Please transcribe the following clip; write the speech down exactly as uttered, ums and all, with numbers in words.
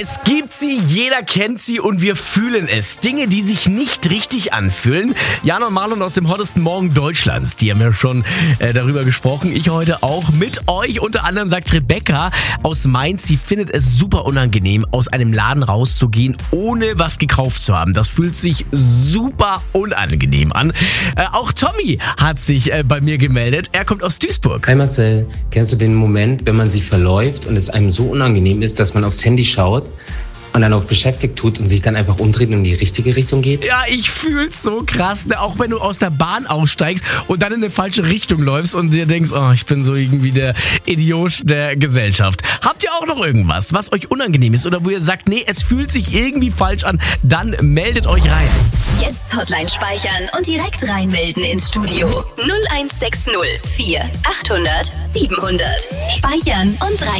Es gibt sie, jeder kennt sie und wir fühlen es. Dinge, die sich nicht richtig anfühlen. Jan und Marlon aus dem hottesten Morgen Deutschlands, die haben ja schon äh, darüber gesprochen. Ich heute auch mit euch. Unter anderem sagt Rebecca aus Mainz, sie findet es super unangenehm, aus einem Laden rauszugehen, ohne was gekauft zu haben. Das fühlt sich super unangenehm an. Äh, auch Tommy hat sich äh, bei mir gemeldet. Er kommt aus Duisburg. Hi Marcel, kennst du den Moment, wenn man sich verläuft und es einem so unangenehm ist, dass man aufs Handy schaut und dann auf beschäftigt tut und sich dann einfach umdreht und in die richtige Richtung geht? Ja, ich fühl's so krass, ne? Auch wenn du aus der Bahn aussteigst und dann in eine falsche Richtung läufst und dir denkst, oh, ich bin so irgendwie der Idiot der Gesellschaft. Habt ihr auch noch irgendwas, was euch unangenehm ist oder wo ihr sagt, nee, es fühlt sich irgendwie falsch an, dann meldet euch rein. Jetzt Hotline speichern und direkt reinmelden ins Studio. null eins sechs null vier achthundert siebenhundert. Speichern und rein.